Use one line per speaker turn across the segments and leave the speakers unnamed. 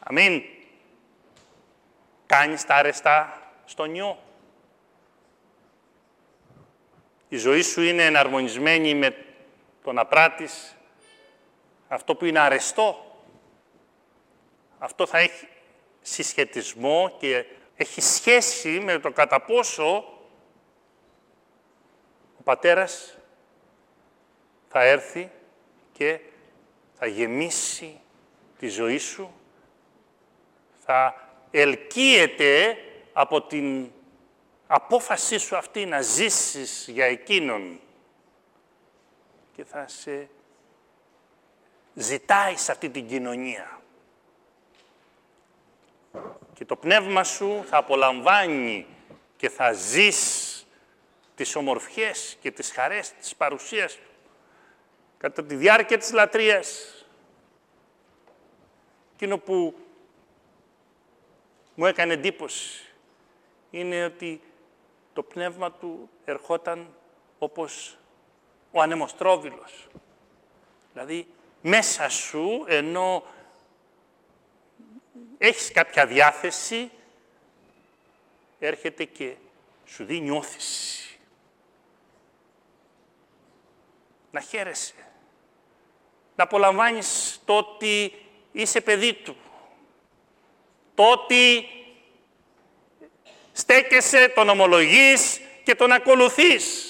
Αμήν. Κάνεις τα αρεστά στον Υιό. Η ζωή σου είναι εναρμονισμένη με το να πράττεις αυτό που είναι αρεστό. Αυτό θα έχει συσχετισμό και έχει σχέση με το κατά πόσο ο Πατέρας θα έρθει και θα γεμίσει τη ζωή σου, θα ελκύεται από την απόφασή σου αυτή να ζήσεις για Εκείνον και θα σε ζητάει σε αυτή την κοινωνία. Και το πνεύμα σου θα απολαμβάνει και θα ζεις τις ομορφιές και τις χαρές της παρουσίας του κατά τη διάρκεια της λατρείας. Εκείνο που μου έκανε εντύπωση είναι ότι το πνεύμα του ερχόταν όπως ο ανεμοστρόβιλος. Δηλαδή, μέσα σου, ενώ έχεις κάποια διάθεση, έρχεται και σου δίνει όθηση. Να χαίρεσαι. Να απολαμβάνεις το ότι είσαι παιδί του. Το ότι στέκεσαι, τον ομολογείς και τον ακολουθείς.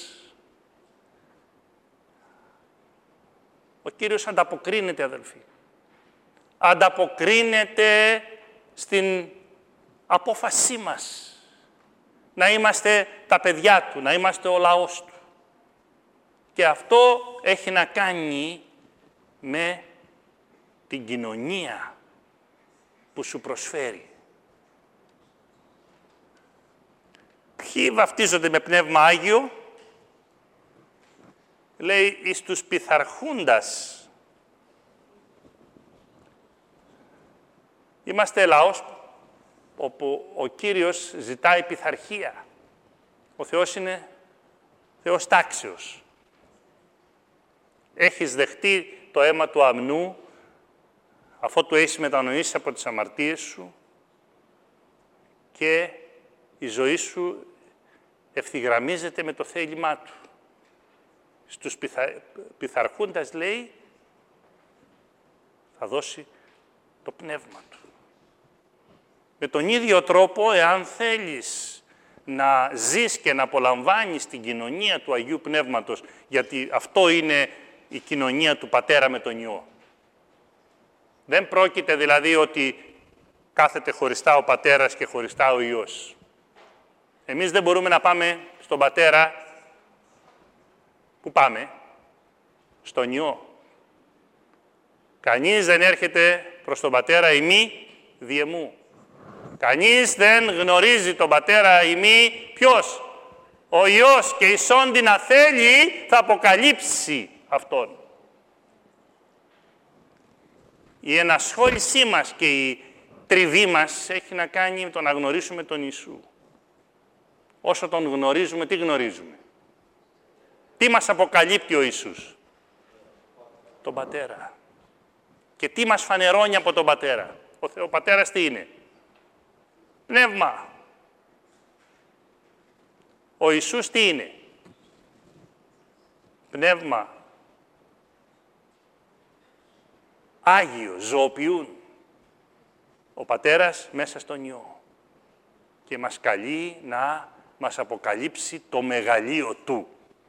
Ο Κύριος ανταποκρίνεται, αδελφοί. Ανταποκρίνεται στην απόφασή μας να είμαστε τα παιδιά του, να είμαστε ο λαός του. Και αυτό έχει να κάνει με την κοινωνία που σου προσφέρει. Ποιοι βαφτίζονται με Πνεύμα Άγιο? Λέει εις τους πειθαρχούντας. Είμαστε λαός όπου ο Κύριος ζητάει πειθαρχία. Ο Θεός είναι Θεός τάξεως. Έχεις δεχτεί το αίμα του αμνού, αφού του έχεις μετανοήσει από τις αμαρτίες σου και η ζωή σου ευθυγραμμίζεται με το θέλημά του. Στους πειθαρχούντας, λέει, θα δώσει το πνεύμα του. Με τον ίδιο τρόπο, εάν θέλεις να ζεις και να απολαμβάνεις την κοινωνία του Αγίου Πνεύματος, γιατί αυτό είναι η κοινωνία του Πατέρα με τον Υιό. Δεν πρόκειται δηλαδή ότι κάθεται χωριστά ο Πατέρας και χωριστά ο Υιός. Εμείς δεν μπορούμε να πάμε στον Πατέρα. Πού πάμε? Στον Υιό. Κανείς δεν έρχεται προς τον Πατέρα ημί διεμού. Κανείς δεν γνωρίζει τον Πατέρα ημί ποιος? Ο Υιός, και εισόντι να θέλει θα αποκαλύψει Αυτόν. Η ενασχόλησή μας και η τριβή μας έχει να κάνει με το να γνωρίσουμε τον Ιησού. Όσο τον γνωρίζουμε, τι γνωρίζουμε? Τι μας αποκαλύπτει ο Ιησούς? Τον Πατέρα. Και τι μας φανερώνει από τον Πατέρα? Ο Πατέρας τι είναι? Πνεύμα. Ο Ιησούς τι είναι? Πνεύμα. Άγιο, ζωοποιούν. Ο Πατέρας μέσα στον Υιό. Και μας καλεί να μας αποκαλύψει το μεγαλείο Του.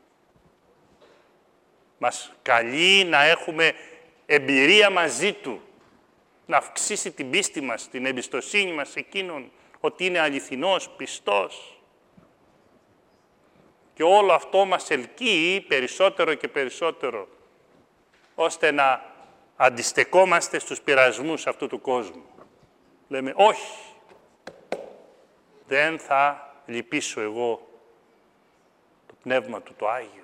Μας καλεί να έχουμε εμπειρία μαζί Του. Να αυξήσει την πίστη μας, την εμπιστοσύνη μας σε Εκείνον, ότι είναι αληθινός, πιστός. Και όλο αυτό μας ελκύει περισσότερο και περισσότερο, ώστε να αντιστεκόμαστε στους πειρασμούς αυτού του κόσμου. Λέμε, όχι, δεν θα λυπήσω εγώ το Πνεύμα Του το Άγιο.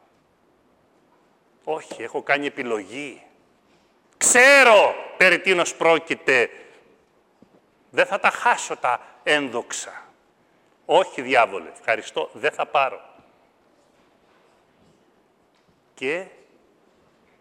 Όχι, έχω κάνει επιλογή. Ξέρω περί τίνος πρόκειται. Δεν θα τα χάσω τα ένδοξα. Όχι, διάβολε, ευχαριστώ, δεν θα πάρω. Και